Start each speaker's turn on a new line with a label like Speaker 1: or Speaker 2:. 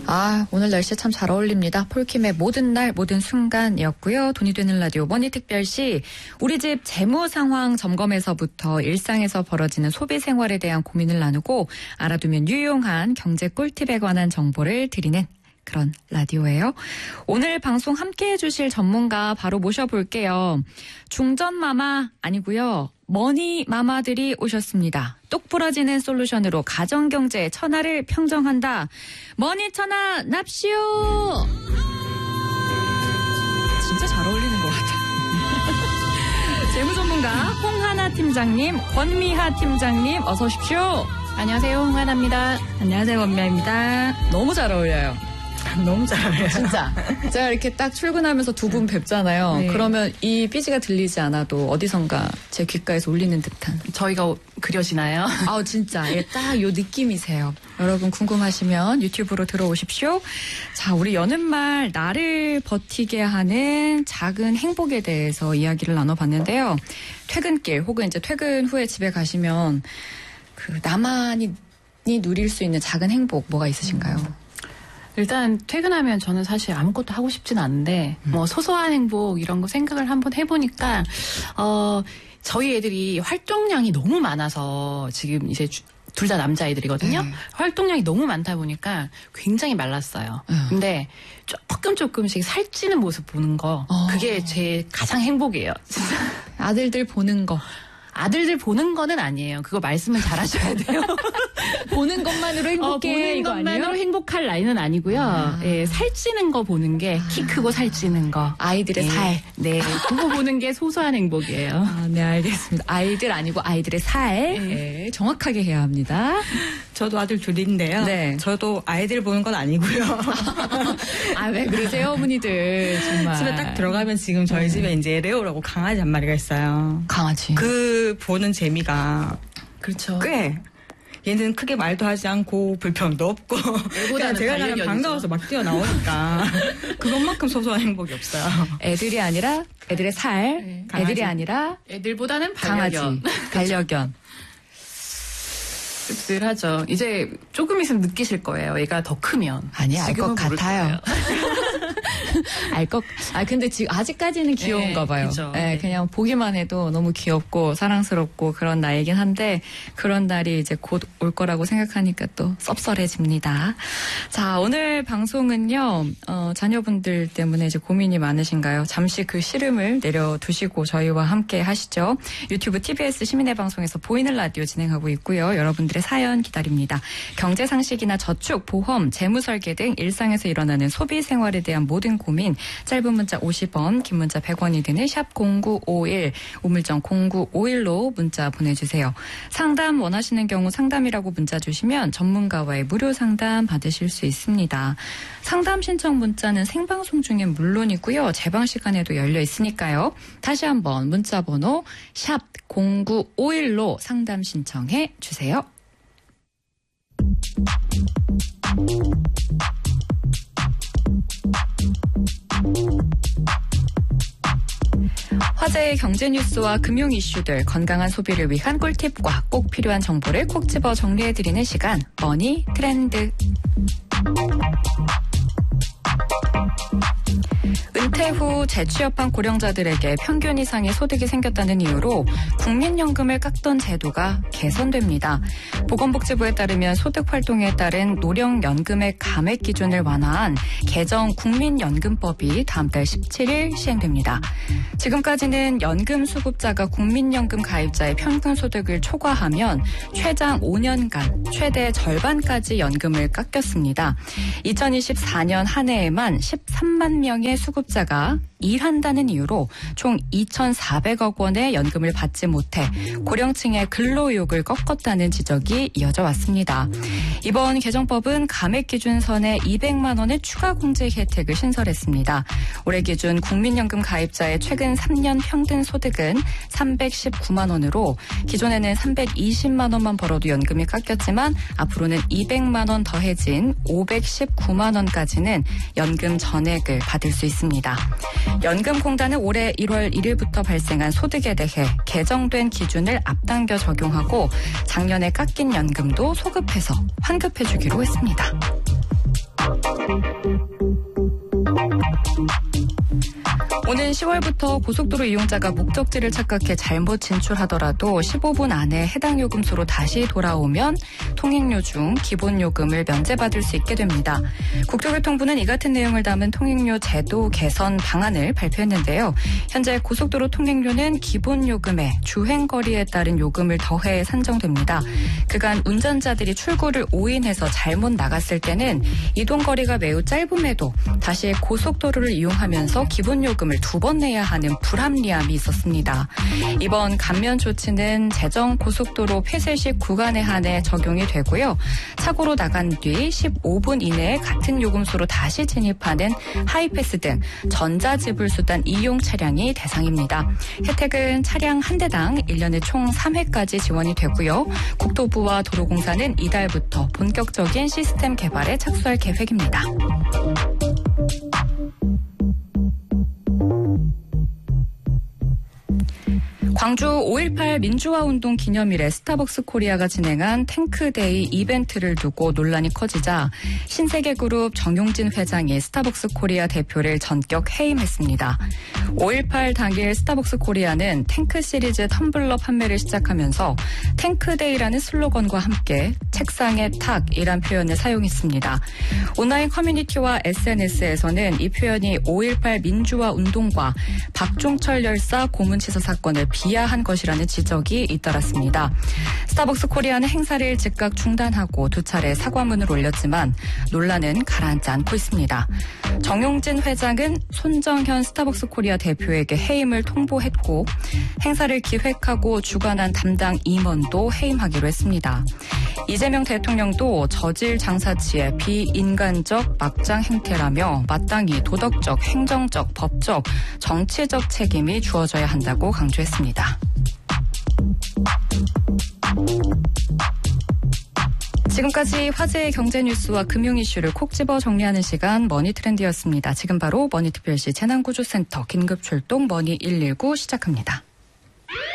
Speaker 1: 오늘 날씨 참 잘 어울립니다. 폴킴의 모든 날 모든 순간이었고요. 돈이 되는 라디오 머니특별시 우리 집 재무 상황 점검에서부터 일상에서 벌어지는 소비 생활에 대한 고민을 나누고 알아두면 유용한 경제 꿀팁에 관한 정보를 드리는 그런 라디오예요. 오늘 방송 함께해 주실 전문가 바로 모셔볼게요. 중전마마 아니고요. 머니마마들이 오셨습니다. 똑 부러지는 솔루션으로 가정경제의 천하를 평정한다. 머니천하 납시오. 진짜 잘 어울리는 것 같아요. 재무전문가 홍하나 팀장님, 권미하 팀장님 어서 오십시오.
Speaker 2: 안녕하세요. 홍하나입니다.
Speaker 1: 안녕하세요. 권미하입니다. 너무 잘 어울려요.
Speaker 2: 너무 잘해요.
Speaker 1: 진짜. 제가 이렇게 딱 출근하면서 두 분 뵙잖아요.
Speaker 2: 네.
Speaker 1: 그러면 이 삐지가 들리지 않아도 어디선가 제 귓가에서 울리는 듯한.
Speaker 2: 저희가 그려지나요?
Speaker 1: 진짜. 딱 요 느낌이세요. 여러분 궁금하시면 유튜브로 들어오십시오. 자, 우리 여는 말 나를 버티게 하는 작은 행복에 대해서 이야기를 나눠봤는데요. 퇴근길 혹은 이제 퇴근 후에 집에 가시면 그 나만이 누릴 수 있는 작은 행복 뭐가 있으신가요?
Speaker 2: 일단 퇴근하면 저는 사실 아무것도 하고 싶진 않은데 뭐 소소한 행복 이런 거 생각을 한번 해보니까 저희 애들이 활동량이 너무 많아서 지금 이제 둘 다 남자애들이거든요. 활동량이 너무 많다 보니까 굉장히 말랐어요. 근데 조금씩 살찌는 모습 보는 거 그게 제 가장 행복이에요.
Speaker 1: 아들들 보는 거.
Speaker 2: 아들들 보는 거는 아니에요. 그거 말씀은 잘하셔야 돼요.
Speaker 1: 보는 것만으로 행복해.
Speaker 2: 보는
Speaker 1: 이거
Speaker 2: 것만으로
Speaker 1: 아니에요?
Speaker 2: 행복할 나이는 아니고요. 예, 살찌는 거 보는 게 키 크고 살찌는 거.
Speaker 1: 아이들의
Speaker 2: 예,
Speaker 1: 살.
Speaker 2: 네, 그거 보는 게 소소한 행복이에요.
Speaker 1: 네, 알겠습니다. 아이들 아니고 아이들의 살. 네, 정확하게 해야 합니다.
Speaker 3: 저도 아들 둘인데요.
Speaker 1: 네.
Speaker 3: 저도 아이들 보는 건 아니고요.
Speaker 1: 왜 그러세요, 어머니들. 정말.
Speaker 3: 집에 딱 들어가면 지금 저희 집에 이제 레오라고 강아지 한 마리가 있어요.
Speaker 1: 강아지.
Speaker 3: 그 보는 재미가
Speaker 2: 그렇죠.
Speaker 3: 꽤 얘는 크게 말도 하지 않고 불평도 없고 그냥 제가 가면
Speaker 2: 반려견이죠.
Speaker 3: 반가워서 막 뛰어나오니까 그것만큼 소소한 행복이 없어요.
Speaker 1: 애들이 아니라 애들의 살.
Speaker 2: 네.
Speaker 1: 애들이
Speaker 3: 강아지.
Speaker 1: 아니라
Speaker 2: 애들보다는
Speaker 1: 강아지.
Speaker 2: 반려견.
Speaker 1: 반려견.
Speaker 2: 씁쓸하죠. 이제 조금 있으면 느끼실 거예요. 얘가 더 크면.
Speaker 1: 아니, 알 것
Speaker 2: 지금은 모를
Speaker 1: 같아요.
Speaker 2: 거예요.
Speaker 1: 근데 지금 아직까지는 귀여운가
Speaker 2: 네,
Speaker 1: 봐요.
Speaker 2: 그죠.
Speaker 1: 네,
Speaker 2: 네.
Speaker 1: 그냥 보기만 해도 너무 귀엽고 사랑스럽고 그런 나이긴 한데 그런 날이 이제 곧 올 거라고 생각하니까 또 섭섭해집니다. 자, 오늘 방송은요, 자녀분들 때문에 이제 고민이 많으신가요? 잠시 그 시름을 내려두시고 저희와 함께 하시죠. 유튜브 TBS 시민의 방송에서 보이는 라디오 진행하고 있고요. 여러분들의 사연 기다립니다. 경제 상식이나 저축, 보험, 재무 설계 등 일상에서 일어나는 소비 생활에 대한 모든 고민, 짧은 문자 50원, 긴 문자 100원이 드는 샵 0951, 우물정 0951로 문자 보내주세요. 상담 원하시는 경우 상담이라고 문자 주시면 전문가와의 무료 상담 받으실 수 있습니다. 상담 신청 문자는 생방송 중엔 물론이고요. 재방 시간에도 열려 있으니까요. 다시 한번 문자 번호 샵 0951로 상담 신청해 주세요. 화제의 경제 뉴스와 금융 이슈들, 건강한 소비를 위한 꿀팁과 꼭 필요한 정보를 콕 집어 정리해드리는 시간, 머니 트렌드. 은퇴 후 재취업한 고령자들에게 평균 이상의 소득이 생겼다는 이유로 국민연금을 깎던 제도가 개선됩니다. 보건복지부에 따르면 소득 활동에 따른 노령연금의 감액 기준을 완화한 개정 국민연금법이 다음 달 17일 시행됩니다. 지금까지는 연금 수급자가 국민연금 가입자의 평균 소득을 초과하면 최장 5년간 최대 절반까지 연금을 깎였습니다. 2024년 한 해에만 13만 명의 수급자가 일한다는 이유로 총 2,400억 원의 연금을 받지 못해 고령층의 근로욕을 꺾었다는 지적이 이어져 왔습니다. 이번 개정법은 감액 기준선에 200만 원의 추가 공제 혜택을 신설했습니다. 올해 기준 국민연금 가입자의 최근 3년 평균 소득은 319만 원으로 기존에는 320만 원만 벌어도 연금이 깎였지만 앞으로는 200만 원 더해진 519만 원까지는 연금 전액을 받을 수 있습니다. 연금공단은 올해 1월 1일부터 발생한 소득에 대해 개정된 기준을 앞당겨 적용하고 작년에 깎인 연금도 소급해서 환급해주기로 했습니다. 오는 10월부터 고속도로 이용자가 목적지를 착각해 잘못 진출하더라도 15분 안에 해당 요금소로 다시 돌아오면 통행료 중 기본요금을 면제받을 수 있게 됩니다. 국토교통부는 이 같은 내용을 담은 통행료 제도 개선 방안을 발표했는데요. 현재 고속도로 통행료는 기본요금에 주행거리에 따른 요금을 더해 산정됩니다. 그간 운전자들이 출구를 오인해서 잘못 나갔을 때는 이동거리가 매우 짧음에도 다시 고속도로를 이용하면서 기본요금을 2번 내야 하는 불합리함이 있었습니다. 이번 감면 조치는 제정 고속도로 폐쇄 시 구간에 한해 적용이 되고요. 사고로 나간 뒤 15분 이내에 같은 요금소로 다시 진입하는 하이패스 등 전자지불수단 이용 차량이 대상입니다. 혜택은 차량 한 대당 1년에 총 3회까지 지원이 되고요. 국토부와 도로공사는 이달부터 본격적인 시스템 개발에 착수할 계획입니다. 광주 5.18 민주화운동 기념일에 스타벅스 코리아가 진행한 탱크데이 이벤트를 두고 논란이 커지자 신세계그룹 정용진 회장이 스타벅스 코리아 대표를 전격 해임했습니다. 5.18 당일 스타벅스 코리아는 탱크 시리즈 텀블러 판매를 시작하면서 탱크데이라는 슬로건과 함께 책상의 탁이란 표현을 사용했습니다. 온라인 커뮤니티와 SNS에서는 이 표현이 5.18 민주화 운동과 박종철 열사 고문치사 사건을 비하한 것이라는 지적이 잇따랐습니다. 스타벅스 코리아는 행사를 즉각 중단하고 2차례 사과문을 올렸지만 논란은 가라앉지 않고 있습니다. 정용진 회장은 손정현 스타벅스 코리아 대표에게 해임을 통보했고 행사를 기획하고 주관한 담당 임원도 해임하기로 했습니다. 이재명 대통령도 저질 장사치의 비인간적 막장 행태라며 마땅히 도덕적, 행정적, 법적, 정치적 책임이 주어져야 한다고 강조했습니다. 지금까지 화제의 경제 뉴스와 금융 이슈를 콕 집어 정리하는 시간 머니트렌드였습니다. 지금 바로 머니특별시 재난구조센터 긴급출동 머니119 시작합니다.